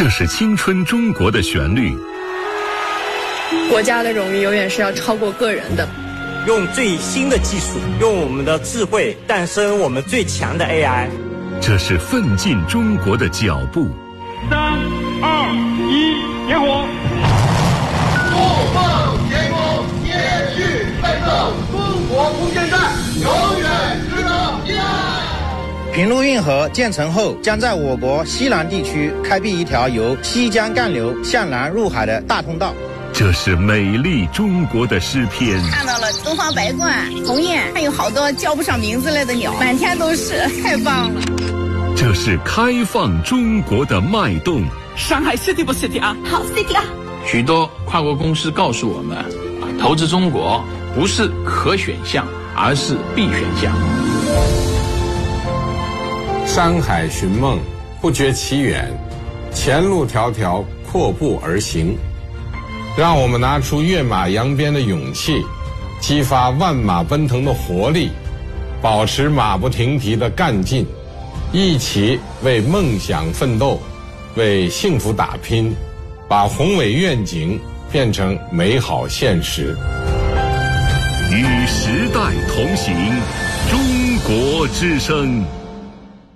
这是青春中国的旋律。 国家的荣誉永远是要超过个人的。 用最新的技术，用我们的智慧诞生我们最强的 AI。 这是奋进中国的脚步。 3、2、1，点火！ 不放天空，接续奋斗，中国空间站永远值得依赖。 平陆运河建成后，将在我国西南地区开辟一条由西江干流向南入海的大通道。 这是美丽中国的诗篇。 看到了东方白鹳、鸿雁，还有好多叫不上名字来的鸟，满天都是，太棒了。 这是开放中国的脉动。 上海 city 不 city 啊？ 好 city 啊！ 许多跨国公司告诉我们，投资中国不是可选项，而是必选项。 山海寻梦，不觉其远，前路迢迢，阔步而行。让我们拿出跃马扬鞭的勇气，激发万马奔腾的活力，保持马不停蹄的干劲，一起为梦想奋斗，为幸福打拼，把宏伟愿景变成美好现实。 与时代同行，中国之声。